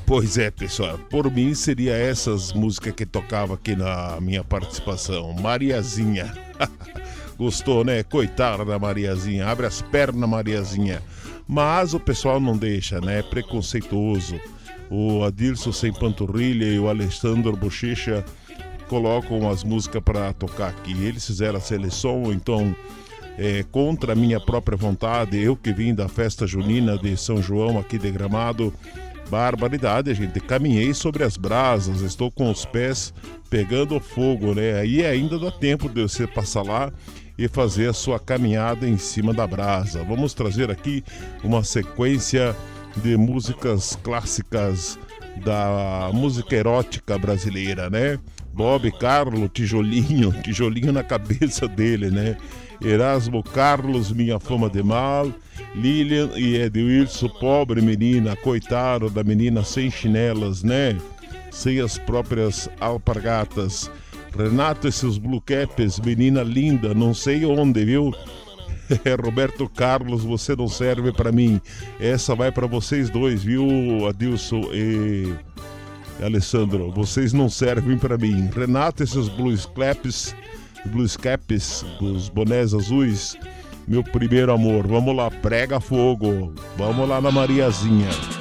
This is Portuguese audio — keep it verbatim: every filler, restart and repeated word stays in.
Pois é, pessoal, por mim seria essas músicas que tocava aqui na minha participação. Mariazinha. Gostou, né? Coitada da Mariazinha. Abre as pernas, Mariazinha. Mas o pessoal não deixa, né? É preconceituoso. O Adilson Sem Panturrilha e o Alessandro Bochecha colocam as músicas para tocar aqui. Eles fizeram a seleção, então, é, contra a minha própria vontade, eu que vim da festa junina de São João aqui de Gramado, barbaridade, gente, caminhei sobre as brasas, estou com os pés pegando fogo, né? Aí ainda dá tempo de você passar lá e fazer a sua caminhada em cima da brasa. Vamos trazer aqui uma sequência de músicas clássicas da música erótica brasileira, né? Bob Carlos, tijolinho, tijolinho na cabeça dele, né? Erasmo Carlos, Minha Fama de Mal, Lilian e Edilson, Pobre Menina, coitado da menina sem chinelas, né? Sem as próprias alpargatas. Renato e seus Blue Caps, Menina Linda, não sei onde, viu? Roberto Carlos, você não serve pra mim. Essa vai pra vocês dois, viu, Adilson e Alessandro? Vocês não servem pra mim. Renato e seus Blues Caps, Blues Caps, os bonés azuis, meu primeiro amor. Vamos lá, prega fogo. Vamos lá na Mariazinha.